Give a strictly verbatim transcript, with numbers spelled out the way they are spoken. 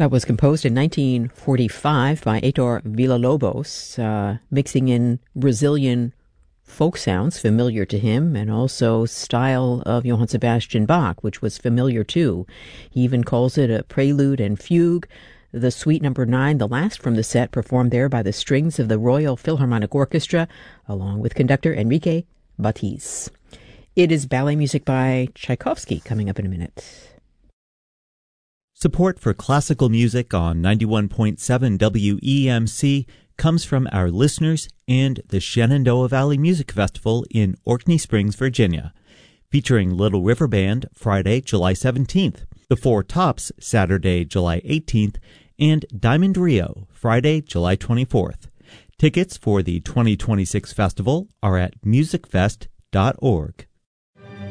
That was composed in nineteen forty-five by Heitor Villa-Lobos, uh, mixing in Brazilian folk sounds familiar to him and also style of Johann Sebastian Bach, which was familiar too. He even calls it a prelude and fugue. The Suite Number Nine, the last from the set, performed there by the strings of the Royal Philharmonic Orchestra, along with conductor Enrique Batiz. It is ballet music by Tchaikovsky coming up in a minute. Support for classical music on ninety-one point seven W E M C comes from our listeners and the Shenandoah Valley Music Festival in Orkney Springs, Virginia, featuring Little River Band Friday, July seventeenth, The Four Tops Saturday, July eighteenth, and Diamond Rio Friday, July twenty-fourth. Tickets for the twenty twenty-six festival are at music fest dot org.